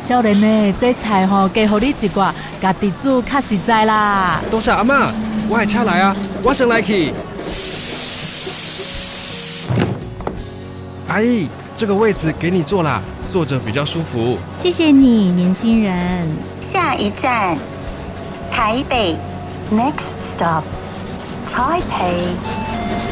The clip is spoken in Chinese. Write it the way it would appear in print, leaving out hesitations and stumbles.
少年呢，这菜吼加互你一寡，家己煮较实在啦。 多谢阿嬷，我的车来啊，我先来去。阿姨，这个位置给你坐啦，坐着比较舒服。 谢谢你，年轻人。 下一站，台北 ，Next stop，Taipei。